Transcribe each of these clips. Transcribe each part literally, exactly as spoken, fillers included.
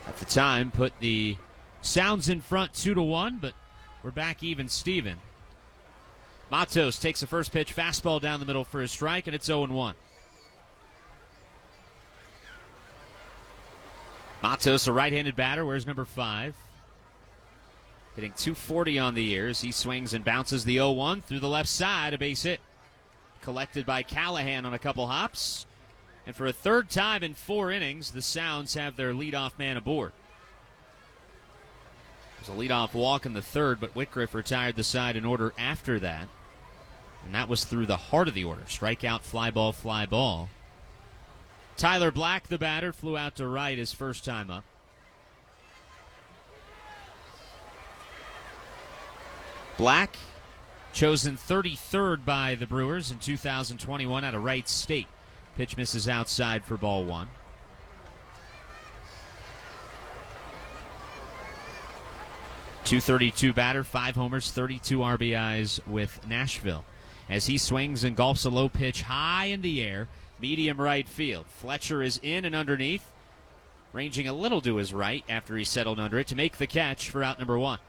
At the time, put the Sounds in front two to one, but we're back even Steven. Matos takes the first pitch, fastball down the middle for a strike, and it's oh and one. Matos, a right-handed batter, wears number five. Hitting two forty on the year as he swings and bounces the oh one through the left side, a base hit. Collected by Callahan on a couple hops. And for a third time in four innings, the Sounds have their leadoff man aboard. There's a leadoff walk in the third, but Whitcroft retired the side in order after that. And that was through the heart of the order. Strikeout, fly ball, fly ball. Tyler Black, the batter, flew out to right his first time up. Black, chosen thirty-third by the Brewers in two thousand twenty-one out of Wright State. Pitch misses outside for ball one. two thirty-two batter, five homers, thirty-two R B Is with Nashville. As he swings and golfs a low pitch high in the air, medium right field. Fletcher is in and underneath, ranging a little to his right after he settled under it to make the catch for out number one.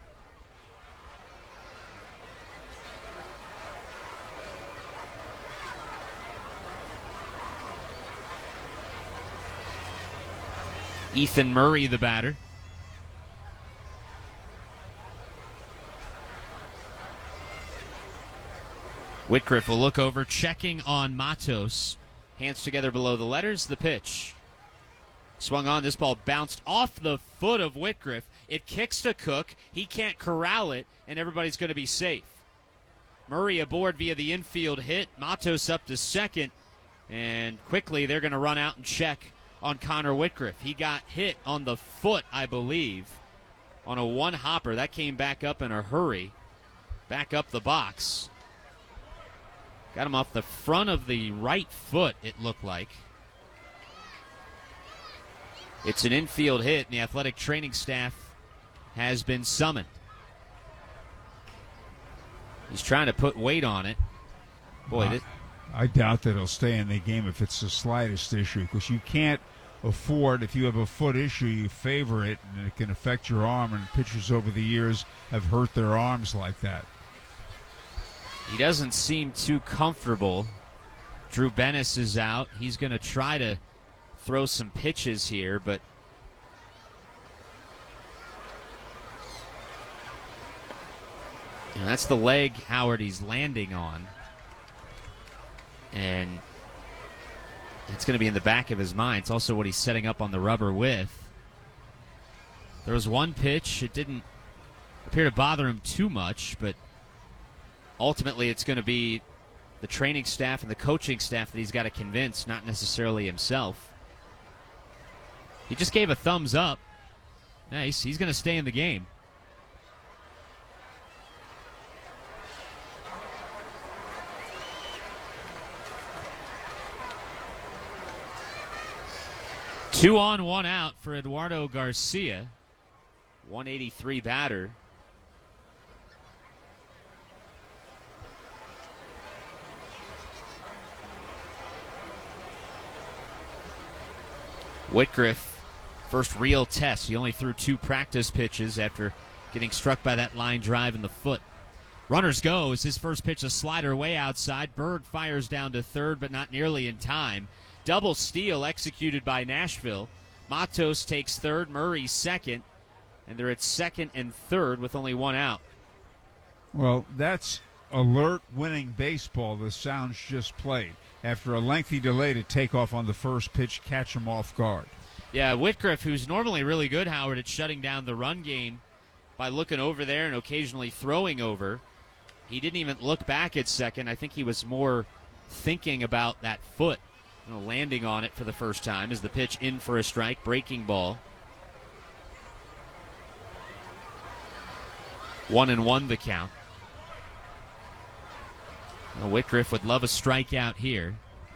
Ethan Murray, the batter. Whitcroft will look over, checking on Matos. Hands together below the letters, the pitch. Swung on, this ball bounced off the foot of Whitcroft. It kicks to Cook. He can't corral it, and everybody's going to be safe. Murray aboard via the infield hit. Matos up to second, and quickly they're going to run out and check on Connor Whitcroft. He got hit on the foot, I believe, on a one-hopper. That came back up in a hurry. Back up the box. Got him off the front of the right foot, it looked like. It's an infield hit, and the athletic training staff has been summoned. He's trying to put weight on it. Boy, uh, this... I doubt that he'll stay in the game if it's the slightest issue, because you can't afford, if you have a foot issue, you favor it, and it can affect your arm, and pitchers over the years have hurt their arms like that. He doesn't seem too comfortable. Drew Bennis is out. He's going to try to throw some pitches here, but you know, that's the leg Howard he's landing on. And it's going to be in the back of his mind. It's also what he's setting up on the rubber with. There was one pitch. It didn't appear to bother him too much, but ultimately it's going to be the training staff and the coaching staff that he's got to convince, not necessarily himself. He just gave a thumbs up. Nice. He's going to stay in the game. Two on, one out for Eduardo Garcia. one eighty-three batter. Whitcroft, first real test. He only threw two practice pitches after getting struck by that line drive in the foot. Runners go as his first pitch, a slider way outside. Bird fires down to third, but not nearly in time. Double steal executed by Nashville. Matos takes third, Murray second, and they're at second and third with only one out. Well, that's alert winning baseball the Sounds just played. After a lengthy delay to take off on the first pitch, catch him off guard. Yeah, Whitcroft, who's normally really good, Howard, at shutting down the run game by looking over there and occasionally throwing over. He didn't even look back at second. I think he was more thinking about that foot, you know, landing on it for the first time as the pitch in for a strike, breaking ball. One and one the count. Well, Whitcroft would love a strikeout here.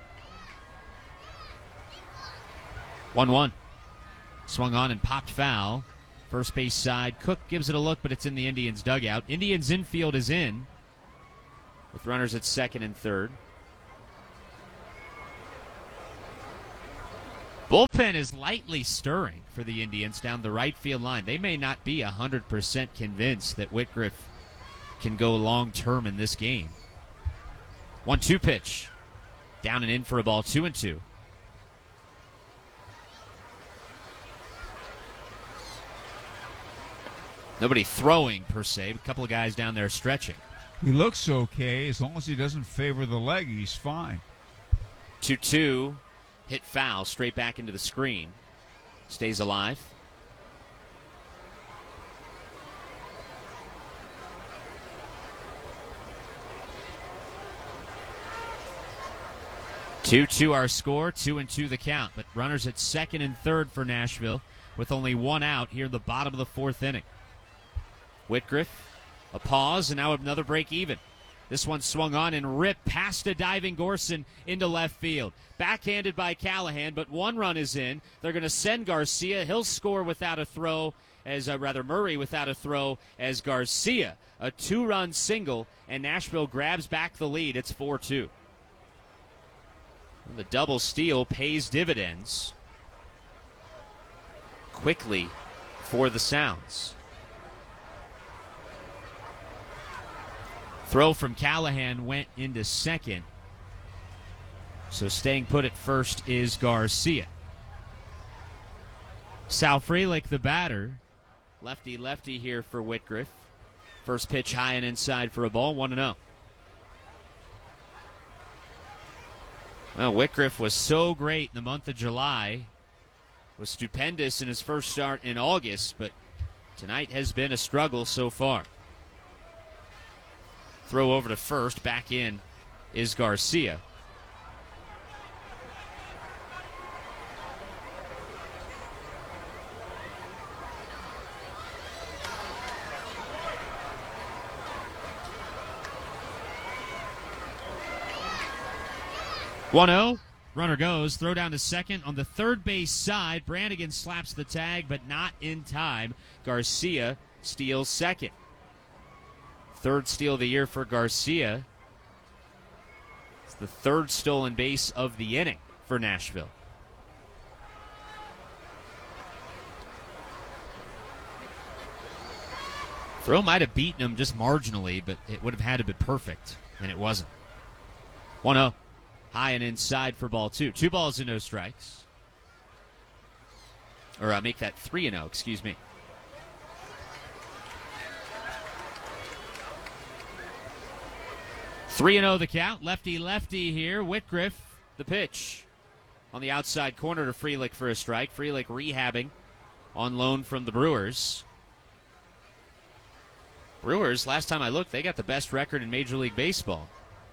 one one. Swung on and popped foul. First base side. Cook gives it a look, but it's in the Indians' dugout. Indians' infield is in, with runners at second and third. Bullpen is lightly stirring for the Indians down the right field line. They may not be one hundred percent convinced that Whitcroft can go long-term in this game. one two pitch. Down and in for a ball, two and two. Nobody throwing, per se. A couple of guys down there stretching. He looks okay. As long as he doesn't favor the leg, he's fine. two two. Hit foul straight back into the screen. Stays alive. two two our score, two and two the count. But runners at second and third for Nashville with only one out here in the bottom of the fourth inning. Whitcroft, a pause, and now another break even. This one swung on and ripped past a diving Gorson into left field. Backhanded by Callahan, but one run is in. They're going to send Garcia. He'll score without a throw, as uh, rather Murray without a throw, as Garcia. A two-run single, and Nashville grabs back the lead. It's four two. The double steal pays dividends quickly for the Sounds. Throw from Callahan went into second. So staying put at first is Garcia. Sal Frelick, the batter. Lefty-lefty here for Whitcroft. First pitch high and inside for a ball, one and oh. Well, Whitcroft was so great in the month of July. Was stupendous in his first start in August, but tonight has been a struggle so far. Throw over to first. Back in is Garcia. one oh. Runner goes. Throw down to second. On the third base side, Brannigan slaps the tag, but not in time. Garcia steals second. Third steal of the year for Garcia. It's the third stolen base of the inning for Nashville. Throw might have beaten him just marginally, but it would have had to be perfect, and it wasn't. one oh. High and inside for ball two. Two balls and no strikes. Or uh, make that three and oh, excuse me. three and oh the count. Lefty-lefty here. Whitcroft, the pitch. On the outside corner to Frelick for a strike. Frelick rehabbing on loan from the Brewers. Brewers, last time I looked, they got the best record in Major League Baseball.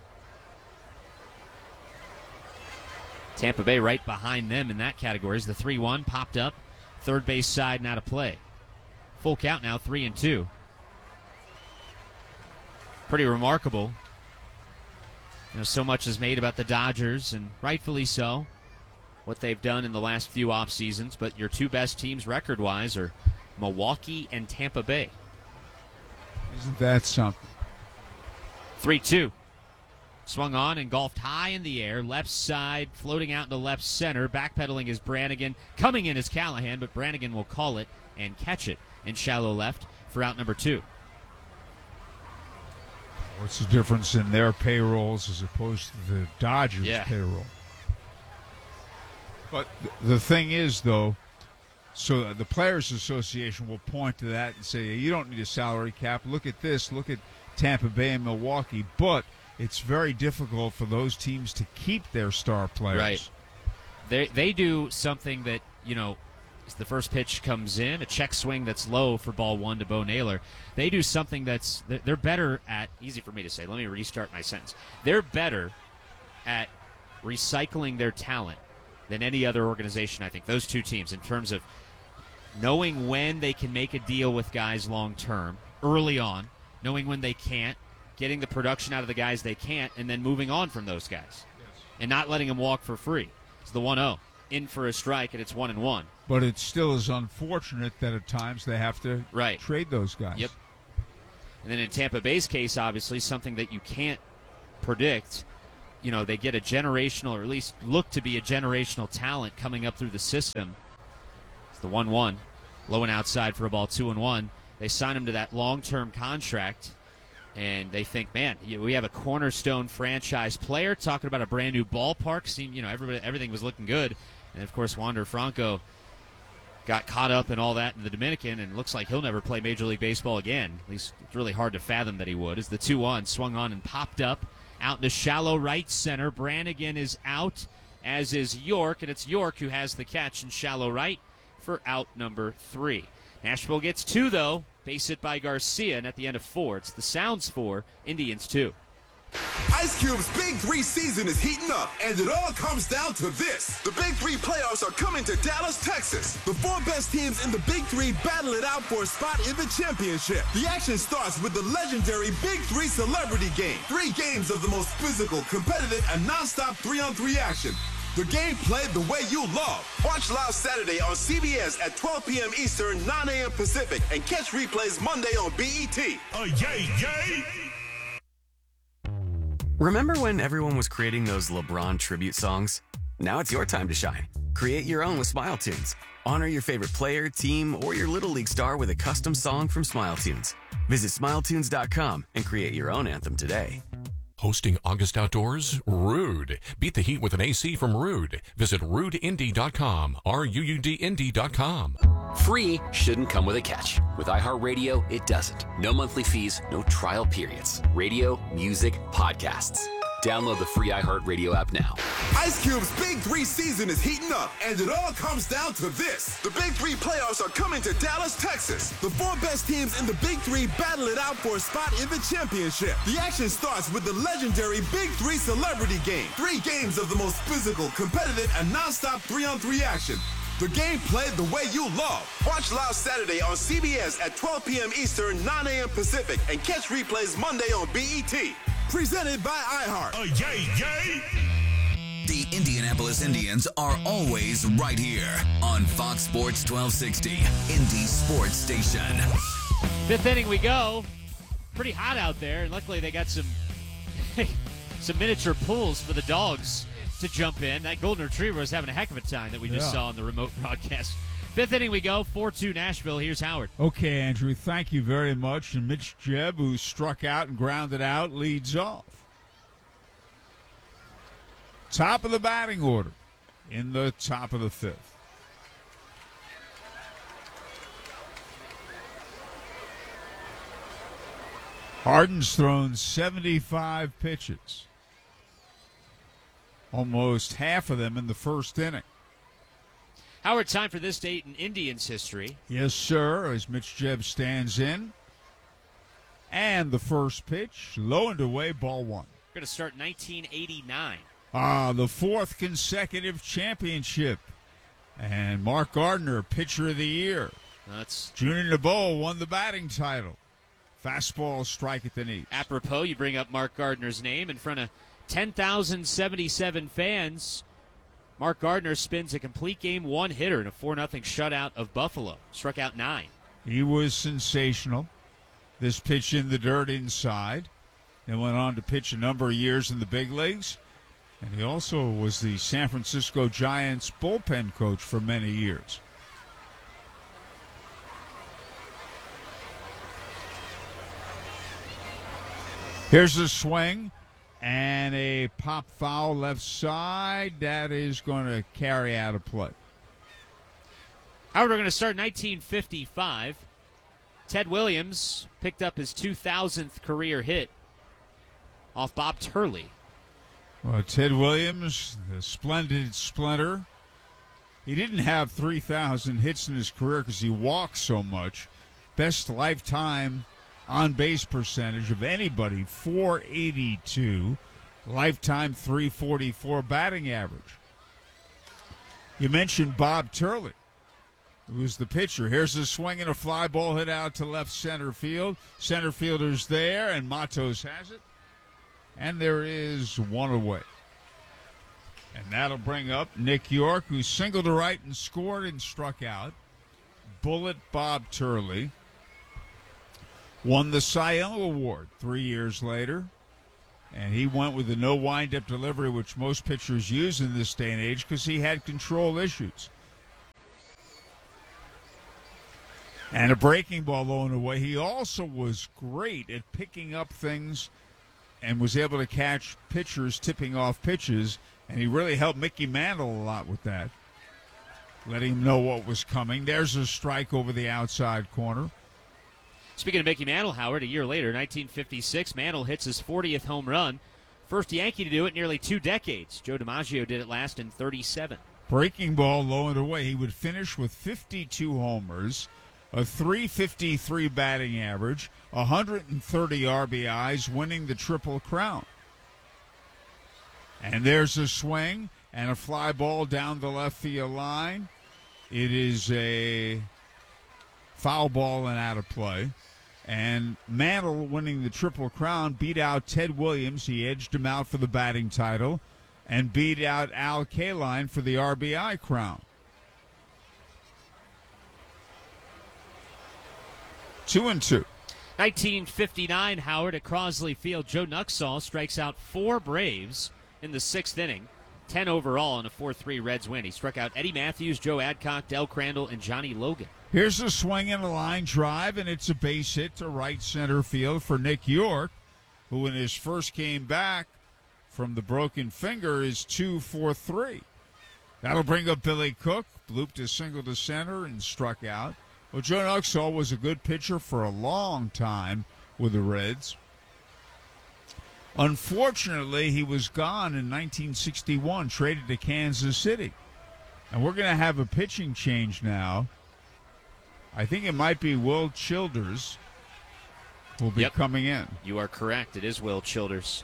Tampa Bay right behind them in that category as the three one popped up. Third base side now to play. Full count now, three and two. Pretty remarkable. You know, so much is made about the Dodgers, and rightfully so, what they've done in the last few off seasons. But your two best teams record-wise are Milwaukee and Tampa Bay. Isn't that something? three two. Swung on and golfed high in the air. Left side, floating out into left center. Backpedaling is Brannigan. Coming in is Callahan, but Brannigan will call it and catch it in shallow left for out number two. What's the difference in their payrolls as opposed to the Dodgers' yeah. payroll? But the thing is, though, so the Players Association will point to that and say, you don't need a salary cap. Look at this. Look at Tampa Bay and Milwaukee. But it's very difficult for those teams to keep their star players. Right. They they do something that, you know, as the first pitch comes in, a check swing that's low for ball one to Bo Naylor. They do something that's, they're better at, easy for me to say, let me restart my sentence. They're better at recycling their talent than any other organization, I think, those two teams, in terms of knowing when they can make a deal with guys long term, early on, knowing when they can't, getting the production out of the guys they can't, and then moving on from those guys. Yes. And not letting them walk for free. It's the one oh. In for a strike, and it's one and one. But it still is unfortunate that at times they have to right. trade those guys. Yep. And then in Tampa Bay's case, obviously, something that you can't predict you know, they get a generational, or at least look to be a generational talent coming up through the system. It's the one one. Low and outside for a ball, two and one. They sign him to that long-term contract, and they think, man, we have a cornerstone franchise player, talking about a brand-new ballpark. Seemed, you know, everybody, everything was looking good. And, of course, Wander Franco got caught up in all that in the Dominican, and looks like he'll never play Major League Baseball again. At least it's really hard to fathom that he would. As the two one swung on and popped up out into shallow right center. Brannigan is out, as is York, and it's York who has the catch in shallow right for out number three. Nashville gets two, though. Base hit by Garcia, and at the end of four, it's the Sounds four, Indians two. Ice Cube's Big Three season is heating up, and it all comes down to this. The Big Three playoffs are coming to Dallas, Texas. The four best teams in the Big Three battle it out for a spot in the championship. The action starts with the legendary Big Three Celebrity Game. Three games of the most physical, competitive, and non-stop three-on-three action. The game played the way you love. Watch live Saturday on C B S at twelve p.m. Eastern, nine a.m. Pacific, and catch replays Monday on B E T. Oh, yay, yay! Remember when everyone was creating those LeBron tribute songs? Now it's your time to shine. Create your own with Smile Tunes. Honor your favorite player, team, or your Little League star with a custom song from Smile Tunes. Visit smile tunes dot com and create your own anthem today. Hosting August Outdoors? Rude. Beat the heat with an A C from Rude. Visit rude indy dot com. R U U D Indy dot com. Free shouldn't come with a catch. With iHeartRadio, it doesn't. No monthly fees, no trial periods. Radio, music, podcasts. Download the free iHeartRadio app now. Ice Cube's Big Three season is heating up, and it all comes down to this. The Big Three playoffs are coming to Dallas, Texas. The four best teams in the Big Three battle it out for a spot in the championship. The action starts with the legendary Big Three Celebrity Game. Three games of the most physical, competitive, and non-stop three-on-three action. The game played the way you love. Watch live Saturday on C B S at twelve p.m. Eastern, nine a.m. Pacific, and catch replays Monday on B E T. Presented by iHeart. Oh, yay, yay! The Indianapolis Indians are always right here on Fox Sports twelve sixty, Indy Sports Station. Fifth inning we go. Pretty hot out there, and luckily they got some some miniature pools for the dogs to jump in. That golden retriever was having a heck of a time that we just Yeah. saw on the remote broadcast. Fifth inning we go, four two Nashville. Here's Howard. Okay, Andrew, thank you very much. And Mitch Jebb, who struck out and grounded out, leads off. Top of the batting order in the top of the fifth. Harden's thrown seventy-five pitches. Almost half of them in the first inning. Howard, time for this date in Indians history. Yes, sir, as Mitch Jebb stands in. And the first pitch, low and away, ball one. We're going to start nineteen eighty-nine. Ah, the fourth consecutive championship. And Mark Gardner, pitcher of the year. That's Junior Nabeau won the batting title. Fastball strike at the knee. apropos. You bring up Mark Gardner's name in front of ten thousand seventy-seven fans. Mark Gardner spins a complete game one hitter in a four nothing shutout of Buffalo. Struck out nine. He was sensational. This pitch in the dirt inside. And went on to pitch a number of years in the big leagues. And he also was the San Francisco Giants bullpen coach for many years. Here's a swing and a pop foul left side. That is going to carry out a play. Howard, we're going to start nineteen fifty-five. Ted Williams picked up his two thousandth career hit off Bob Turley. Well, Ted Williams, the splendid splinter. He didn't have three thousand hits in his career because he walked so much. Best lifetime on-base percentage of anybody, four eighty-two. Lifetime three forty-four batting average. You mentioned Bob Turley, who was the pitcher. Here's a swing and a fly ball hit out to left center field. Center fielder's there, and Matos has it. And there is one away. And that'll bring up Nick York, who singled to right and scored and struck out. Bullet Bob Turley won the Cy Young Award three years later. And he went with the no wind-up delivery, which most pitchers use in this day and age, because he had control issues. And a breaking ball low and away. He also was great at picking up things and was able to catch pitchers tipping off pitches, and he really helped Mickey Mantle a lot with that, letting him know what was coming. There's a strike over the outside corner. Speaking of Mickey Mantle, Howard, a year later, nineteen fifty-six, Mantle hits his fortieth home run. First Yankee to do it in nearly two decades. Joe DiMaggio did it last in thirty-seven. Breaking ball low and away. He would finish with fifty-two homers, a three fifty-three batting average, one hundred thirty R B Is, winning the Triple Crown. And there's a swing and a fly ball down the left field line. It is a foul ball and out of play. And Mantle, winning the Triple Crown, beat out Ted Williams. He edged him out for the batting title and beat out Al Kaline for the R B I crown. Two and two. nineteen fifty-nine, Howard, at Crosley Field. Joe Nuxall strikes out four Braves in the sixth inning, ten overall in a four three Reds win. He struck out Eddie Matthews, Joe Adcock, Del Crandall, and Johnny Logan. Here's a swing and a line drive, and it's a base hit to right center field for Nick York, who in his first game back from the broken finger is two for three. That'll bring up Billy Cook, looped a single to center and struck out. Well, Joe Nuxall was a good pitcher for a long time with the Reds. Unfortunately, he was gone in nineteen sixty-one, traded to Kansas City. And we're going to have a pitching change now. I think it might be Will Childers will be yep. coming in. You are correct. It is Will Childers.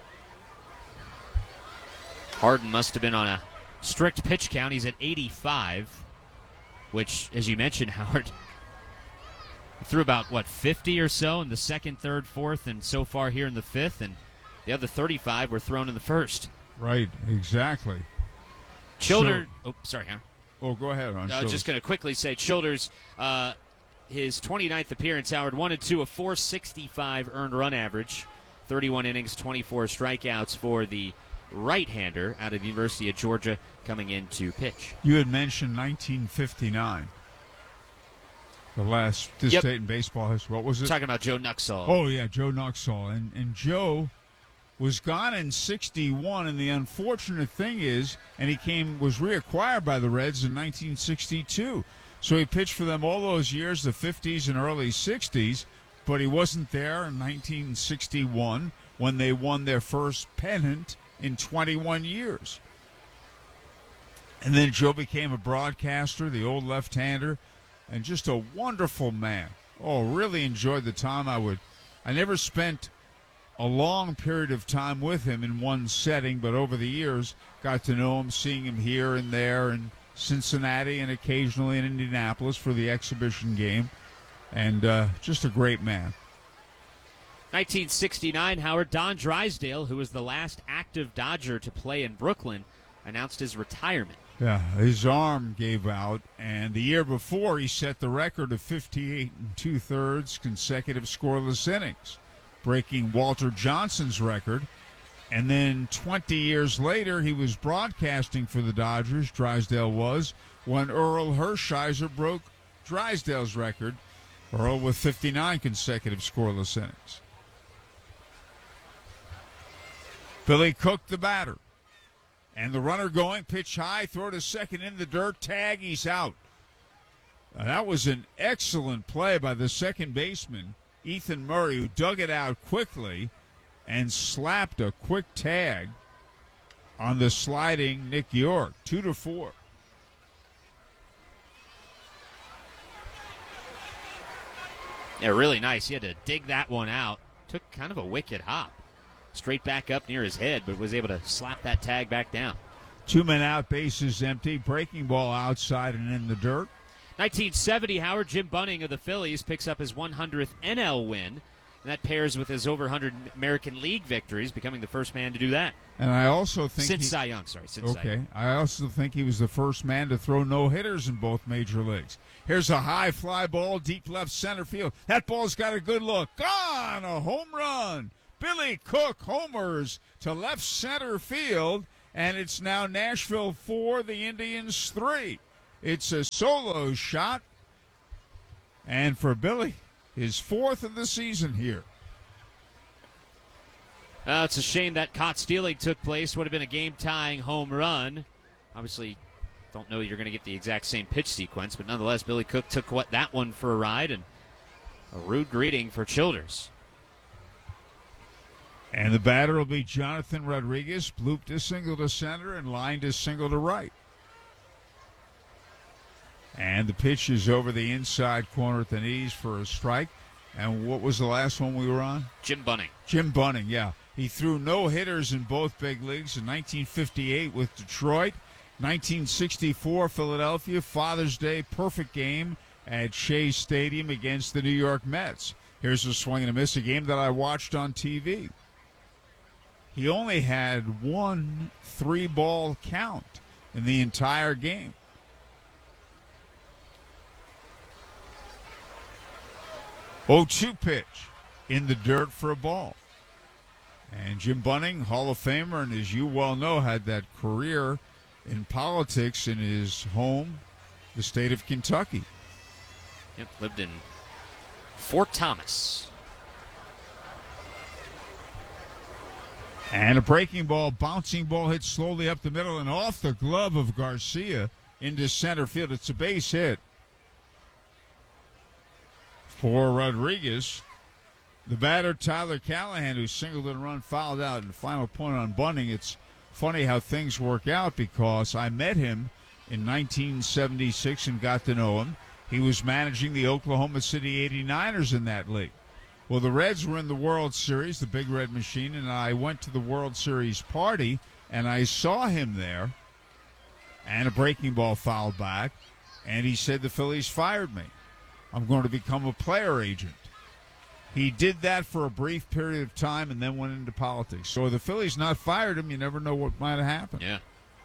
Harden must have been on a strict pitch count. He's at eighty-five, which, as you mentioned, Howard, threw about, what, fifty or so in the second, third, fourth, and so far here in the fifth, and the other thirty-five were thrown in the first. Right, exactly. Childers, so, oh, sorry, Howard. Oh, go ahead. I was just going to quickly say, Childers, uh, his twenty-ninth appearance, Howard, one and two, a four sixty-five earned run average, thirty-one innings, twenty-four strikeouts for the right-hander out of the University of Georgia coming in to pitch. You had mentioned nineteen fifty-nine, the last this yep. date in baseball history. What was it? Talking about Joe Nuxall. Oh, yeah, Joe Nuxall. And, and Joe was gone in sixty-one, and the unfortunate thing is, and he came was reacquired by the Reds in nineteen sixty-two. So he pitched for them all those years, the fifties and early sixties, but he wasn't there in nineteen sixty-one when they won their first pennant in twenty-one years. And then Joe became a broadcaster, the old left-hander, and just a wonderful man. Oh, really enjoyed the time. I would, I never spent a long period of time with him in one setting, but over the years got to know him, seeing him here and there in Cincinnati and occasionally in Indianapolis for the exhibition game, and uh, just a great man. nineteen sixty-nine, Howard, Don Drysdale, who was the last active Dodger to play in Brooklyn, announced his retirement. Yeah, his arm gave out, and the year before he set the record of fifty-eight and two-thirds consecutive scoreless innings, breaking Walter Johnson's record. And then twenty years later, he was broadcasting for the Dodgers, Drysdale was, when Earl Hershiser broke Drysdale's record, Earl with fifty-nine consecutive scoreless innings. Billy Cook, the batter. And the runner going, pitch high, throw to second in the dirt, tag, he's out. Uh, that was an excellent play by the second baseman, Ethan Murray, who dug it out quickly and slapped a quick tag on the sliding Nick York, two to four. Yeah, really nice. He had to dig that one out. Took kind of a wicked hop. Straight back up near his head, but was able to slap that tag back down. Two men out, bases empty, breaking ball outside and in the dirt. nineteen seventy, Howard, Jim Bunning of the Phillies picks up his one hundredth N L win, and that pairs with his over one hundred American League victories, becoming the first man to do that. And I also think Since he, Cy Young, sorry. Since okay, Cy Young. I also think he was the first man to throw no-hitters in both major leagues. Here's a high fly ball, deep left center field. That ball's got a good look. Gone! A home run! Billy Cook homers to left center field, and it's now Nashville four, the Indians three. It's a solo shot, and for Billy, his fourth of the season here. Uh, it's a shame that caught stealing took place. Would have been a game-tying home run. Obviously, don't know you're going to get the exact same pitch sequence, but nonetheless, Billy Cook took what that one for a ride, and a rude greeting for Childers. And the batter will be Jonathan Rodriguez, blooped a single to center and lined a single to right. And the pitch is over the inside corner at the knees for a strike. And what was the last one we were on? Jim Bunning. Jim Bunning, yeah. He threw no hitters in both big leagues in nineteen fifty-eight with Detroit, nineteen sixty-four Philadelphia, Father's Day, perfect game at Shea Stadium against the New York Mets. Here's a swing and a miss, a game that I watched on T V. He only had one three-ball count in the entire game. oh two pitch in the dirt for a ball. And Jim Bunning, Hall of Famer, and as you well know, had that career in politics in his home, the state of Kentucky. Yep, lived in Fort Thomas. And a breaking ball, bouncing ball hit slowly up the middle and off the glove of Garcia into center field. It's a base hit for Rodriguez. The batter, Tyler Callahan, who singled and run, fouled out. And the final point on Bunning, it's funny how things work out because I met him in nineteen seventy-six and got to know him. He was managing the Oklahoma City eighty-niners in that league. Well, the Reds were in the World Series, the Big Red Machine, and I went to the World Series party, and I saw him there, and a breaking ball fouled back, and he said the Phillies fired me. I'm going to become a player agent. He did that for a brief period of time and then went into politics. So if the Phillies not fired him, you never know what might have happened. Yeah.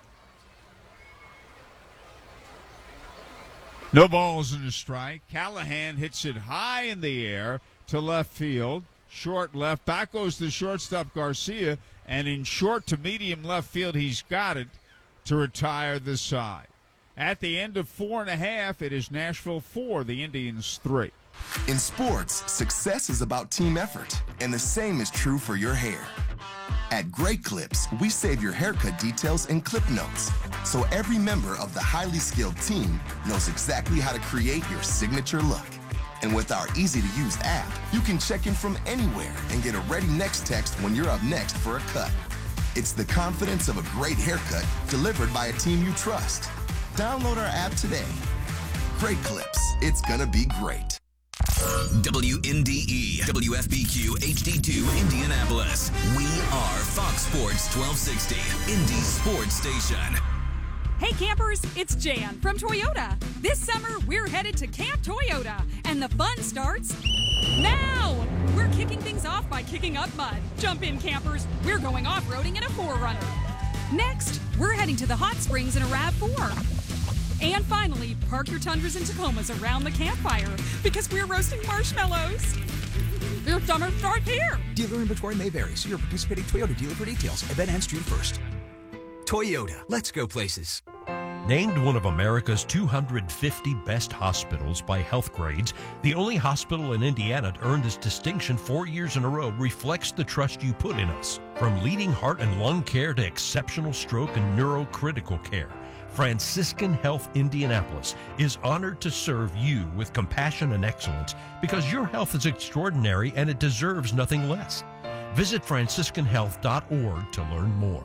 No balls in a strike. Callahan hits it high in the air to left field. Short left. Back goes the shortstop Garcia. And in short to medium left field, he's got it to retire the side. At the end of four and a half, it is Nashville four, the Indians three. In sports, success is about team effort, and the same is true for your hair. At Great Clips, we save your haircut details in clip notes, so every member of the highly skilled team knows exactly how to create your signature look. And with our easy-to-use app, you can check in from anywhere and get a ready next text when you're up next for a cut. It's the confidence of a great haircut delivered by a team you trust. Download our app today. Great Clips. It's gonna be great. W N D E, W F B Q H D two Indianapolis. We are Fox Sports twelve sixty, Indy Sports Station. Hey campers, it's Jan from Toyota. This summer, we're headed to Camp Toyota, and the fun starts now. We're kicking things off by kicking up mud. Jump in, campers. We're going off-roading in a four runner. Next, we're heading to the hot springs in a RAV four. And finally, park your Tundras and Tacomas around the campfire because we're roasting marshmallows. Your summer starts here. Dealer inventory may vary. See your participating Toyota dealer for details. Event ends June first. Toyota, let's go places. Named one of America's two hundred fifty best hospitals by Healthgrades, the only hospital in Indiana to earn this distinction four years in a row reflects the trust you put in us. From leading heart and lung care to exceptional stroke and neurocritical care, Franciscan Health Indianapolis is honored to serve you with compassion and excellence because your health is extraordinary and it deserves nothing less. Visit franciscan health dot org to learn more.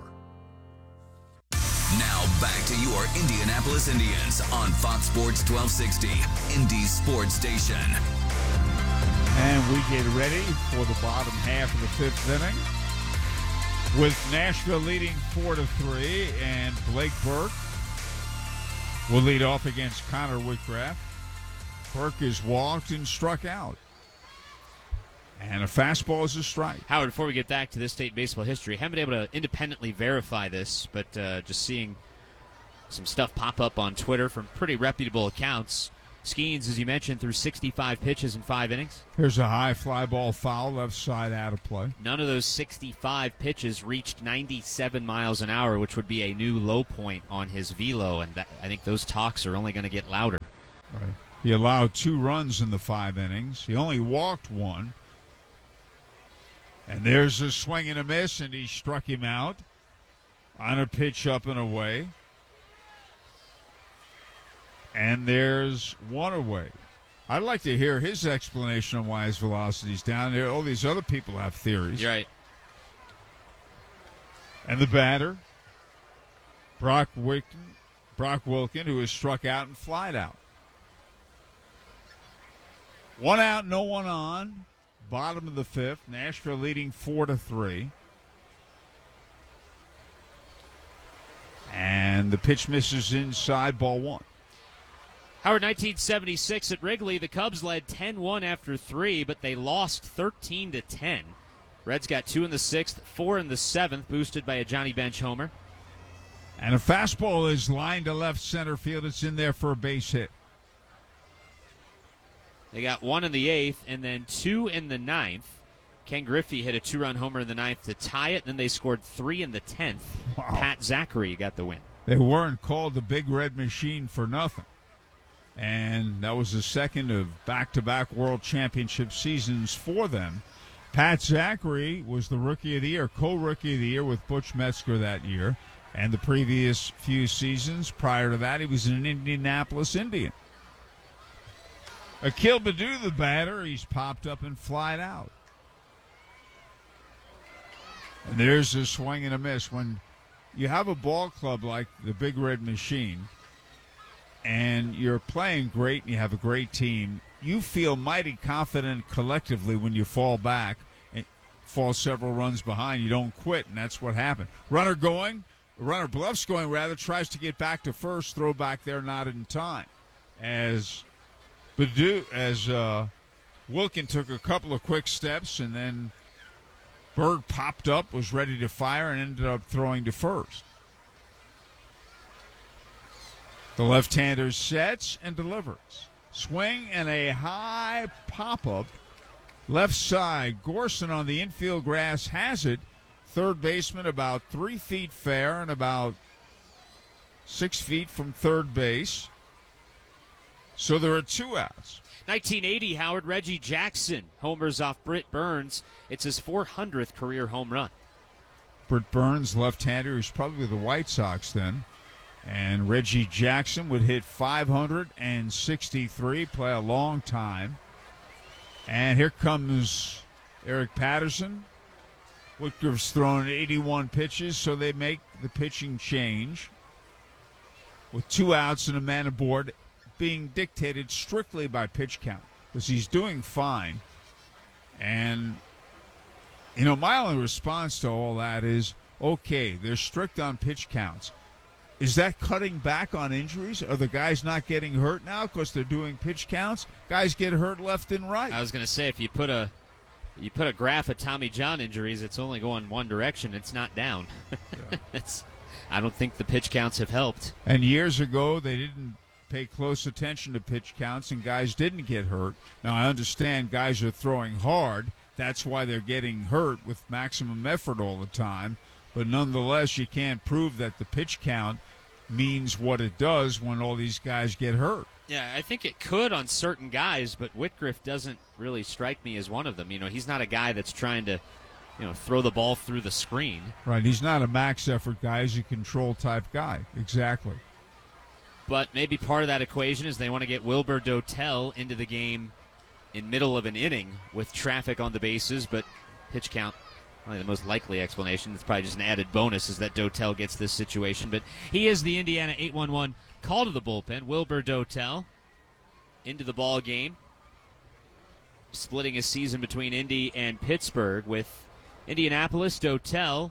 Now back to your Indianapolis Indians on Fox Sports twelve sixty, Indy Sports Station. And we get ready for the bottom half of the fifth inning with Nashville leading four to three, and Blake Burke will lead off against Connor Whitcraft. Burke is walked and struck out. And a fastball is a strike. Howard, before we get back to this state baseball history, haven't been able to independently verify this, but uh, just seeing some stuff pop up on Twitter from pretty reputable accounts. Skeens, as you mentioned, threw sixty-five pitches in five innings. Here's a high fly ball foul, left side out of play. None of those sixty-five pitches reached ninety-seven miles an hour, which would be a new low point on his velo, and that, I think those talks are only going to get louder. Right. He allowed two runs in the five innings. He only walked one. And there's a swing and a miss, and he struck him out on a pitch up and away. And there's one away. I'd like to hear his explanation on why his velocity's down. There, all these other people have theories. You're right. And the batter, Brock Wilkin, Brock Wilkin, who was struck out and flied out. One out, no one on. Bottom of the fifth. Nashville leading four to three. And the pitch misses inside, ball one. Howard, nineteen seventy-six at Wrigley, the Cubs led ten one after three, but they lost thirteen to ten. Reds got two in the sixth, four in the seventh, boosted by a Johnny Bench homer. And a fastball is lined to left center field. It's in there for a base hit. They got one in the eighth and then two in the ninth. Ken Griffey hit a two-run homer in the ninth to tie it, and then they scored three in the tenth. Wow. Pat Zachary got the win. They weren't called the Big Red Machine for nothing. And that was the second of back-to-back World Championship seasons for them. Pat Zachary was the Rookie of the Year, co-Rookie of the Year with Butch Metzger that year. And the previous few seasons prior to that, he was an Indianapolis Indian. Akil Baddoo, the batter, he's popped up and flied out. And there's a swing and a miss. When you have a ball club like the Big Red Machine, and you're playing great and you have a great team, you feel mighty confident collectively when you fall back and fall several runs behind. You don't quit, and that's what happened. Runner going, runner bluffs going, rather, tries to get back to first, throw back there, not in time. As Baddoo, as uh, Wilkin took a couple of quick steps, and then Berg popped up, was ready to fire, and ended up throwing to first. The left-hander sets and delivers. Swing and a high pop-up. Left side. Gorson on the infield grass has it. Third baseman about three feet fair and about six feet from third base. So there are two outs. nineteen eighty, Howard, Reggie Jackson homers off Britt Burns. It's his four hundredth career home run. Britt Burns, left-hander, who's probably with the White Sox then. And Reggie Jackson would hit five hundred sixty-three, play a long time. And here comes Eric Patterson. Whitgriff's thrown eighty-one pitches, so they make the pitching change. With two outs and a man aboard, being dictated strictly by pitch count, because he's doing fine. And, you know, my only response to all that is, okay, they're strict on pitch counts. Is that cutting back on injuries? Are the guys not getting hurt now because they're doing pitch counts? Guys get hurt left and right. I was going to say, if you put a you put a graph of Tommy John injuries, it's only going one direction. It's not down. Yeah. it's, I don't think the pitch counts have helped. And years ago, they didn't pay close attention to pitch counts, and guys didn't get hurt. Now, I understand guys are throwing hard. That's why they're getting hurt with maximum effort all the time. But nonetheless, you can't prove that the pitch count means what it does when all these guys get hurt. Yeah, I think it could on certain guys, but Whitgriff doesn't really strike me as one of them. You know, he's not a guy that's trying to, you know, throw the ball through the screen. Right, he's not a max effort guy. He's a control type guy. Exactly. But maybe part of that equation is they want to get Wilbur Dotel into the game in middle of an inning with traffic on the bases, but pitch count. Probably the most likely explanation. It's probably just an added bonus is that Dotel gets this situation. But he is the Indiana eight one one call to the bullpen. Wilbur Dotel into the ball game, splitting his season between Indy and Pittsburgh with Indianapolis. Dotel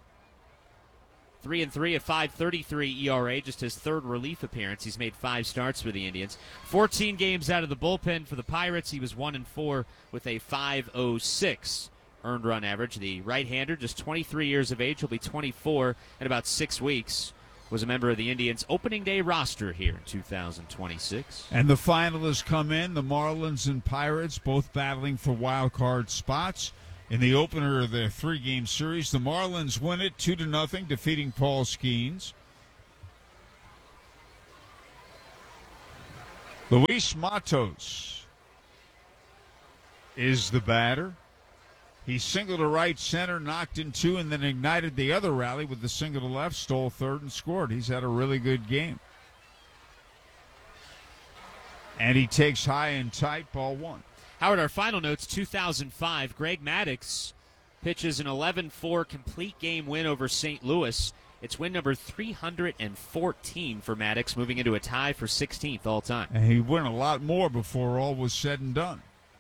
three and three, a five thirty-three E R A, just his third relief appearance. He's made five starts for the Indians. fourteen games out of the bullpen for the Pirates. He was one and four with a five oh six. Earned run average. The right-hander, just twenty-three years of age. He'll be twenty-four in about six weeks. was a member of the Indians' opening day roster here in two thousand twenty-six. And the finalists come in, the Marlins and Pirates, both battling for wild card spots. In the opener of their three-game series, the Marlins win it two to nothing, defeating Paul Skeens. Luis Matos is the batter. He singled to right center, knocked in two, and then ignited the other rally with the single to left, stole third, and scored. He's had a really good game. And he takes high and tight, ball one. Howard, our final notes, two thousand five. Greg Maddux pitches an eleven four complete game win over Saint Louis. It's win number three hundred fourteen for Maddux, moving into a tie for sixteenth all time. And he won a lot more before all was said and done.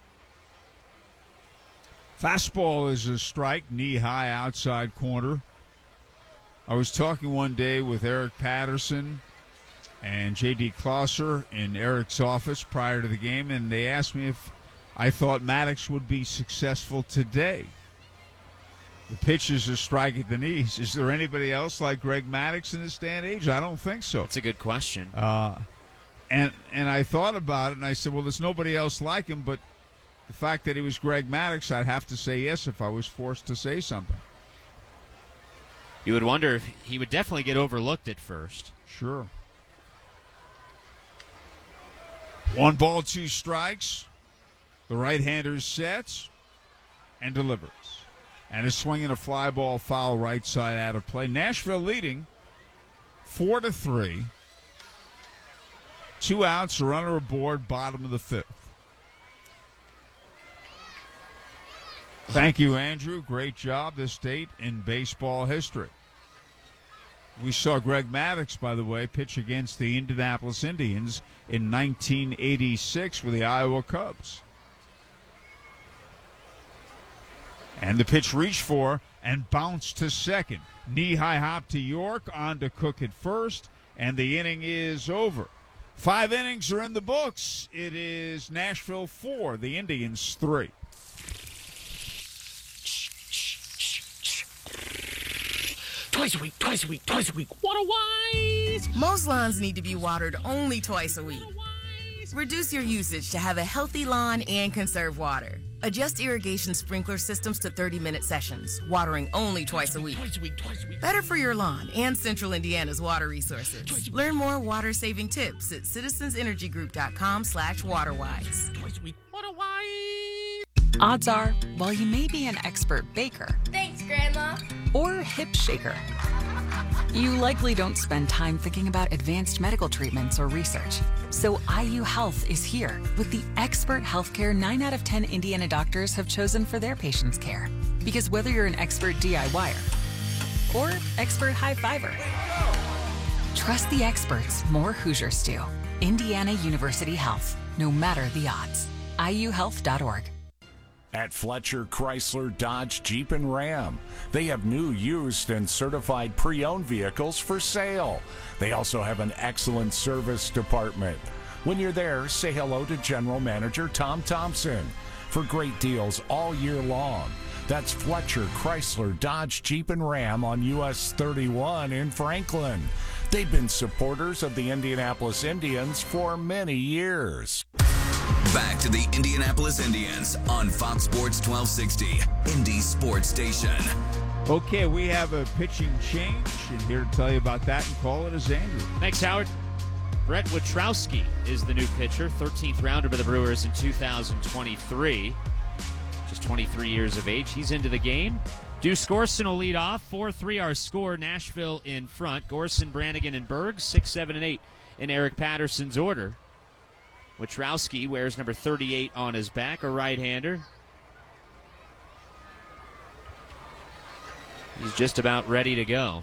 Fastball is a strike, knee-high outside corner. I was talking one day with Eric Patterson and J D. Closser in Eric's office prior to the game, and they asked me if I thought Maddux would be successful today. The pitch is a strike at the knees. Is there anybody else like Greg Maddux in this day and age? I don't think so. That's a good question. Uh, and and I thought about it, and I said, well, there's nobody else like him, but the fact that he was Greg Maddux, I'd have to say yes if I was forced to say something. You would wonder if he would definitely get overlooked at first. Sure. One ball, two strikes. The right-hander sets and delivers. And is swinging a fly ball foul right side out of play. Nashville leading four to three. Two outs, a runner aboard, bottom of the fifth. Thank you, Andrew. Great job this date in baseball history. We saw Greg Maddux, by the way, pitch against the Indianapolis Indians in nineteen eighty-six with the Iowa Cubs. And the pitch reached for and bounced to second. Knee-high hop to York, on to Cook at first, and the inning is over. Five innings are in the books. It is Nashville four, the Indians three. Twice a week, twice a week, twice a week. Water wise! Most lawns need to be watered only twice a week. Reduce your usage to have a healthy lawn and conserve water. Adjust irrigation sprinkler systems to thirty-minute sessions, watering only twice a week. Twice a week, twice a week. Better for your lawn and Central Indiana's water resources. Learn more water-saving tips at citizensenergygroup.com slash waterwise. Twice a week, water wise! Odds are, while you may be an expert baker, thanks, Grandma, or hip shaker, you likely don't spend time thinking about advanced medical treatments or research. So I U Health is here with the expert healthcare nine out of ten Indiana doctors have chosen for their patients' care. Because whether you're an expert DIYer or expert high-fiver, trust the experts more Hoosiers do. Indiana University Health, no matter the odds. I U health dot org. At Fletcher Chrysler Dodge Jeep and Ram, they have new, used, and certified pre-owned vehicles for sale. They also have an excellent service department. When you're there, say hello to General Manager Tom Thompson for great deals all year long. That's Fletcher Chrysler Dodge Jeep and Ram on U S thirty-one in Franklin. They've been supporters of the Indianapolis Indians for many years. Back to the Indianapolis Indians on Fox Sports twelve sixty, Indy Sports Station. Okay, we have a pitching change, and here to tell you about that and call it is Andrew. Thanks, Howard. Brett Witrowski is the new pitcher, thirteenth rounder by the Brewers in two thousand twenty-three. Just twenty-three years of age. He's into the game. Deuce Gorson will lead off. four three our score. Nashville in front. Gorson, Brannigan, and Berg. six, seven, and eight in Eric Patterson's order. Witrowski wears number thirty-eight on his back, a right-hander. He's just about ready to go.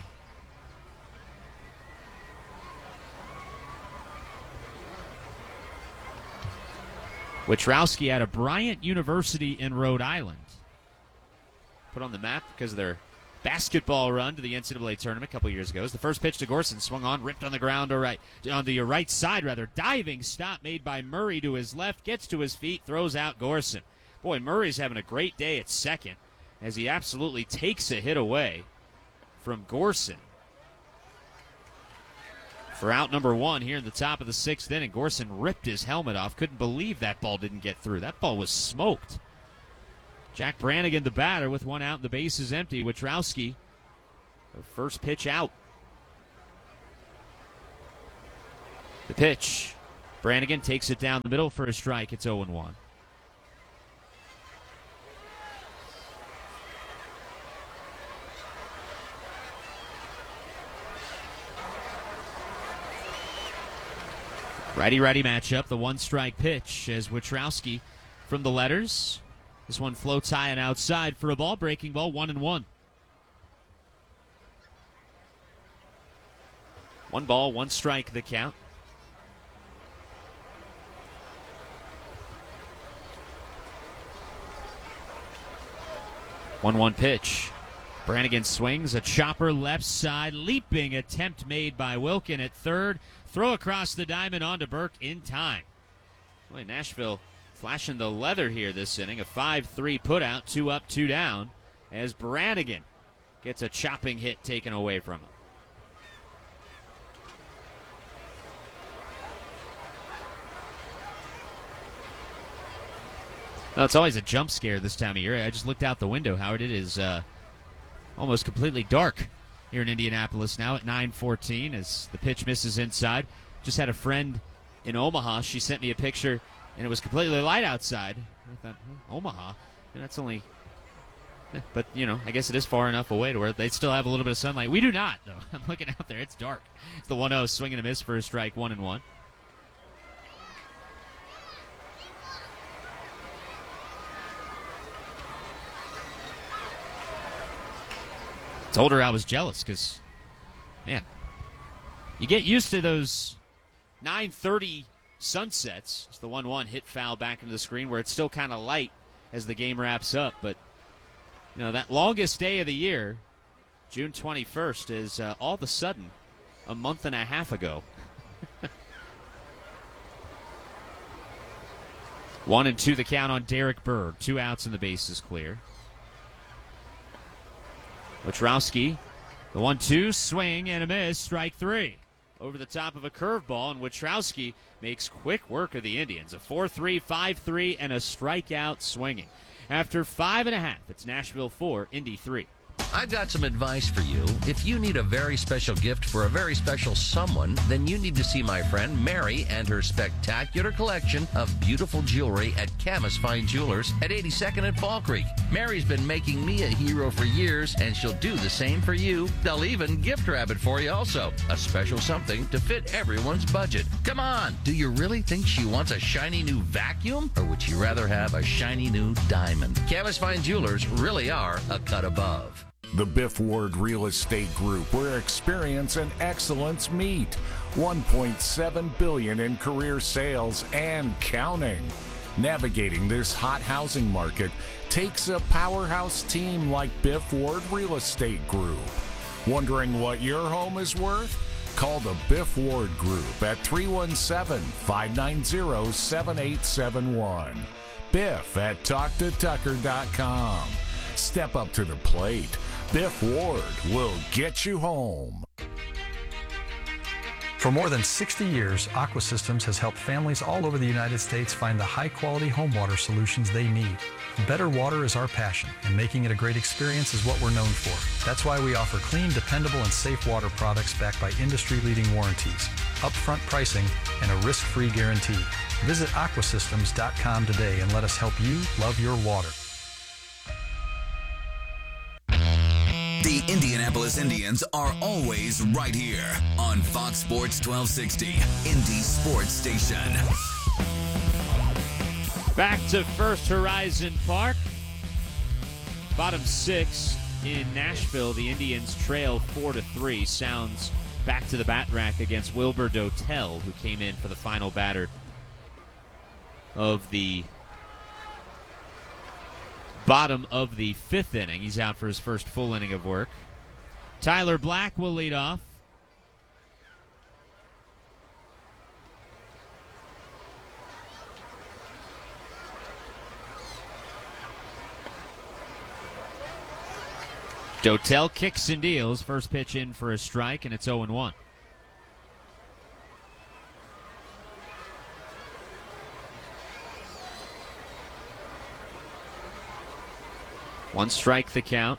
Witrowski out of Bryant University in Rhode Island. Put on the map because of their basketball run to the N C double A tournament a couple years ago. It's the first pitch to Gorson, swung on, ripped on the ground, or right on the right side, rather. Diving stop made by Murray to his left, gets to his feet, throws out Gorson. Boy, Murray's having a great day at second as he absolutely takes a hit away from Gorson. for out number one here in the top of the sixth inning. Gorson ripped his helmet off. Couldn't believe that ball didn't get through. That ball was smoked. Jack Brannigan, the batter, with one out and the bases empty. Witrowski, the first pitch out. The pitch. Brannigan takes it down the middle for a strike. It's oh and one. Righty-righty matchup, the one-strike pitch as Witrowski from the letters. This one floats high and outside for a ball, breaking ball, one and one. One ball, one strike, the count. one one pitch. Brannigan swings, a chopper left side, leaping attempt made by Wilkin at third. Throw across the diamond onto Burke in time. Boy, Nashville flashing the leather here this inning. A five three putout, two up, two down, as Brannigan gets a chopping hit taken away from him. Well, it's always a jump scare this time of year. I just looked out the window, Howard. It is uh, almost completely dark here in Indianapolis now at nine fourteen as the pitch misses inside. Just had a friend in Omaha. She sent me a picture, and it was completely light outside. I thought, oh, Omaha? And that's only... But, you know, I guess it is far enough away to where they still have a little bit of sunlight. We do not, though. I'm looking out there. It's dark. It's the one oh, swing and a miss for a strike, one and one. Told her I was jealous because, man, you get used to those nine thirty sunsets. It's the one one hit foul back into the screen where it's still kind of light as the game wraps up. But, you know, that longest day of the year, June twenty-first, is uh, all of a sudden a month and a half ago. One and two the count on Derek Berg. Two outs and the bases clear. Witrowski, the one two, swing and a miss, strike three. Over the top of a curveball, and Witrowski makes quick work of the Indians. A four three, five three, and a strikeout swinging. After five and a half, it's Nashville four, Indy three. I've got some advice for you. If you need a very special gift for a very special someone, then you need to see my friend Mary and her spectacular collection of beautiful jewelry at Camas Fine Jewelers at eighty-second and Fall Creek. Mary's been making me a hero for years, and she'll do the same for you. They'll even gift wrap it for you also. A special something to fit everyone's budget. Come on, do you really think she wants a shiny new vacuum? Or would she rather have a shiny new diamond? Camas Fine Jewelers really are a cut above. The Biff Ward Real Estate Group, where experience and excellence meet. one point seven billion dollars in career sales and counting. Navigating this hot housing market takes a powerhouse team like Biff Ward Real Estate Group. Wondering what your home is worth? Call the Biff Ward Group at three one seven, five nine zero, seven eight seven one. Biff at talk to tucker dot com. Step up to the plate. Biff Ward will get you home. For more than sixty years, Aqua Systems has helped families all over the United States find the high-quality home water solutions they need. Better water is our passion, and making it a great experience is what we're known for. That's why we offer clean, dependable, and safe water products backed by industry-leading warranties, upfront pricing, and a risk-free guarantee. Visit aqua systems dot com today and let us help you love your water. The Indianapolis Indians are always right here on Fox Sports twelve sixty, Indy Sports Station. Back to First Horizon Park. Bottom six in Nashville. The Indians trail four to three. Sounds back to the bat rack against Wilbur Dotel, who came in for the final batter of the bottom of the fifth inning. He's out for his first full inning of work. Tyler Black will lead off. Dotel kicks and deals. First pitch in for a strike, and it's oh and one. One strike the count.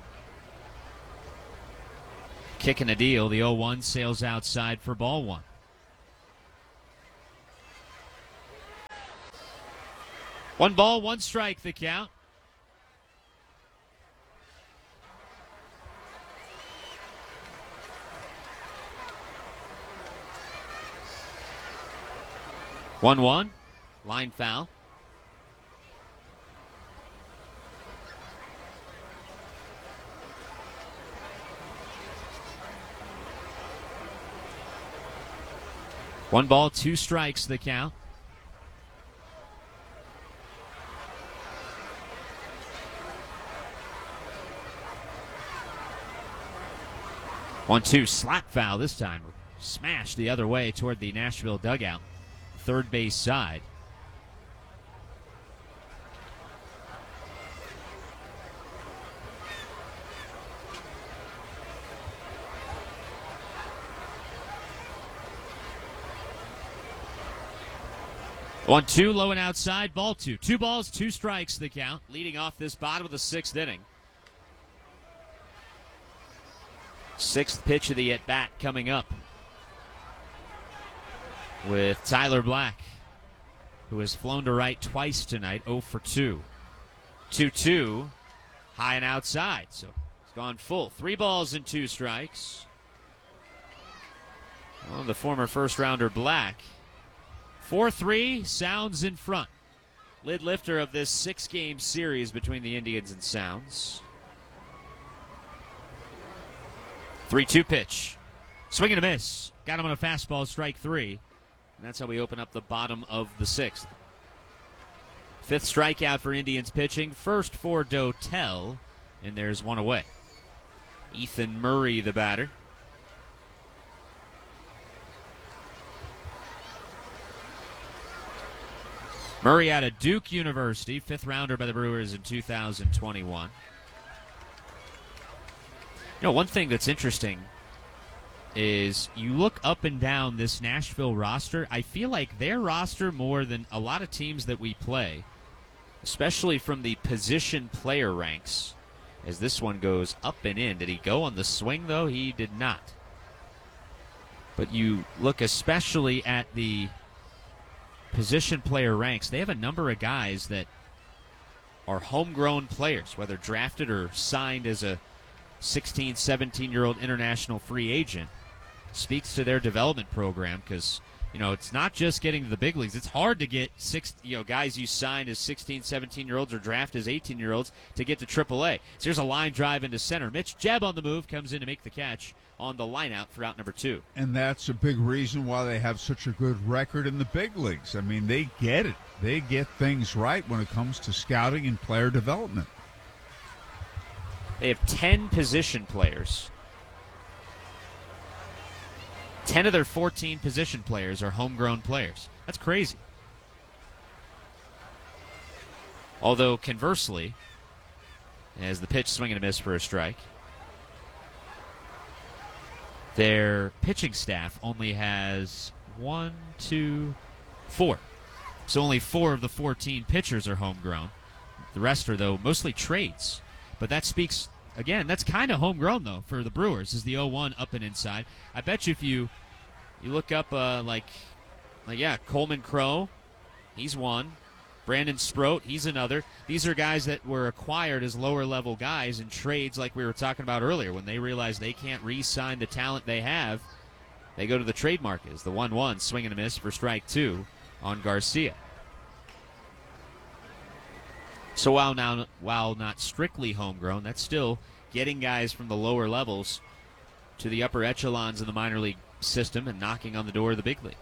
Kicking a deal. The oh one sails outside for ball one. One ball, one strike the count. One one. Line foul. One ball, two strikes the count. One two, slap foul this time. Smash the other way toward the Nashville dugout. Third base side. One two, low and outside, ball two. Two balls, two strikes the count, leading off this bottom of the sixth inning. Sixth pitch of the at-bat coming up with Tyler Black, who has flown to right twice tonight, oh for two. two two, high and outside, so it's gone full. Three balls and two strikes. Well, the former first-rounder Black. four three, Sounds in front. Lid lifter of this six-game series between the Indians and Sounds. three two pitch. Swing and a miss. Got him on a fastball, strike three. And that's how we open up the bottom of the sixth. Fifth strikeout for Indians pitching. First for Dotel. And there's one away. Ethan Murray, the batter. Murray out of Duke University, fifth rounder by the Brewers in two thousand twenty-one. You know, one thing that's interesting is you look up and down this Nashville roster. I feel like their roster, more than a lot of teams that we play, especially from the position player ranks, as this one goes up and in. Did he go on the swing, though? He did not. But you look especially at the position player ranks. They have a number of guys that are homegrown players, whether drafted or signed as a sixteen, seventeen-year-old international free agent. Speaks to their development program because, you know, it's not just getting to the big leagues. It's hard to get six, you know, guys you signed as sixteen, seventeen-year-olds or draft as eighteen-year-olds to get to triple A. So here's a line drive into center. Mitch Jebb on the move, comes in to make the catch on the line-out for out number two. And that's a big reason why they have such a good record in the big leagues. I mean, they get it. They get things right when it comes to scouting and player development. They have ten position players. ten of their fourteen position players are homegrown players. That's crazy. Although, conversely, as the pitch, swing and a miss for a strike, their pitching staff only has one, two, four. So only four of the fourteen pitchers are homegrown. The rest are, though, mostly trades. But that speaks, again, that's kind of homegrown, though, for the Brewers, is the oh one up and inside. I bet you if you you look up, uh, like, like, yeah, Coleman Crow, he's one. Brandon Sproat, he's another. These are guys that were acquired as lower-level guys in trades like we were talking about earlier. When they realize they can't re-sign the talent they have, they go to the trade market. It's the one one, swing and a miss for strike two on Garcia. So while now, while not strictly homegrown, that's still getting guys from the lower levels to the upper echelons in the minor league system and knocking on the door of the big leagues.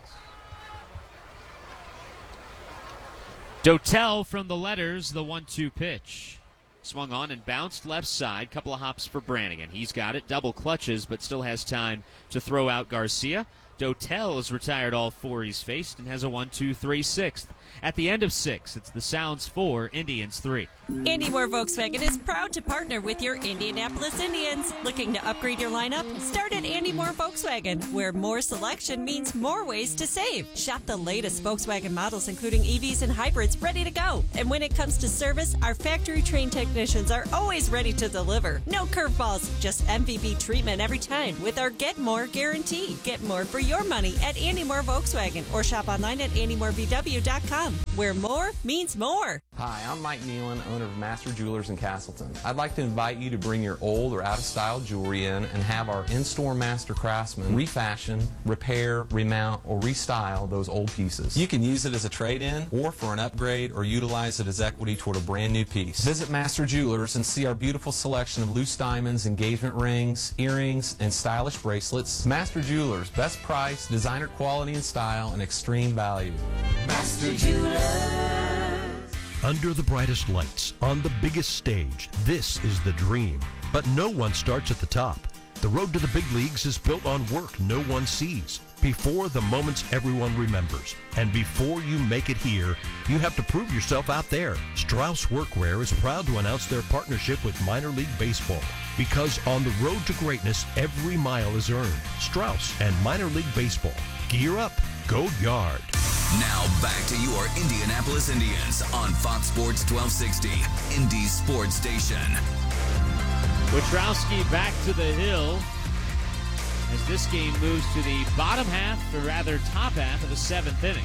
Dotel from the letters, the one two pitch. Swung on and bounced left side. Couple of hops for Brannigan. He's got it. Double clutches, but still has time to throw out Garcia. Dotel has retired all four he's faced and has a one two three sixth. At the end of six, it's the Sounds four, Indians three. Andy Moore Volkswagen is proud to partner with your Indianapolis Indians. Looking to upgrade your lineup? Start at Andy Moore Volkswagen, where more selection means more ways to save. Shop the latest Volkswagen models, including E Vs and hybrids, ready to go. And when it comes to service, our factory-trained technicians are always ready to deliver. No curveballs, just M V P treatment every time with our Get More guarantee. Get more for your money at Andy Moore Volkswagen, or shop online at andy moore v w dot com, where more means more. Hi, I'm Mike Nealon, owner of Master Jewelers in Castleton. I'd like to invite you to bring your old or out-of-style jewelry in and have our in-store master craftsmen refashion, repair, remount, or restyle those old pieces. You can use it as a trade-in or for an upgrade, or utilize it as equity toward a brand new piece. Visit Master Jewelers and see our beautiful selection of loose diamonds, engagement rings, earrings, and stylish bracelets. Master Jewelers, best price, designer quality and style, and extreme value. Master Jewelers. Under the brightest lights, on the biggest stage, this is the dream. But no one starts at the top. The road to the big leagues is built on work no one sees, before the moments everyone remembers. And before you make it here, you have to prove yourself out there. Strauss Workwear is proud to announce their partnership with Minor League Baseball. Because on the road to greatness, every mile is earned. Strauss and Minor League Baseball. Gear up. Go Yard. Now back to your Indianapolis Indians on Fox Sports twelve sixty, Indy's sports station. Witrowski back to the hill as this game moves to the bottom half, or rather top half of the seventh inning.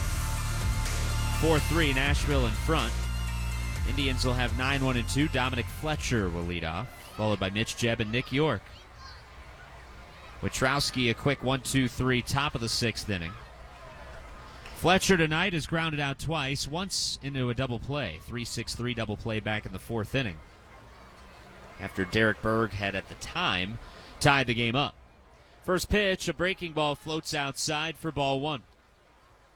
four three, Nashville in front. Indians will have nine one and two. Dominic Fletcher will lead off, followed by Mitch Jebb and Nick York. Witrowski a quick one two three, top of the sixth inning. Fletcher tonight has grounded out twice, once into a double play. three six three double play back in the fourth inning, after Derek Berg had at the time tied the game up. First pitch, a breaking ball floats outside for ball one.